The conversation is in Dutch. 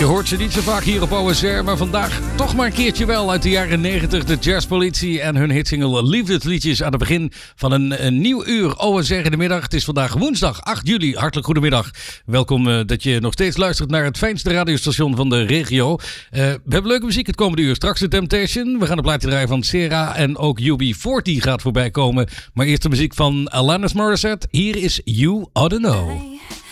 Je hoort ze niet zo vaak hier op OSR, maar vandaag toch maar een keertje wel. Uit de jaren 90, de Jazzpolitie en hun hitsingle Liefdesliedjes aan het begin van een nieuw uur OSR in de middag. Het is vandaag woensdag 8 juli. Hartelijk goedemiddag. Welkom dat je nog steeds luistert naar het fijnste radiostation van de regio. We hebben leuke muziek het komende uur. Straks de Temptation. We gaan een plaatje draaien van Sera en ook UB40 gaat voorbij komen. Maar eerst de muziek van Alanis Morissette. Hier is You Oughta Know.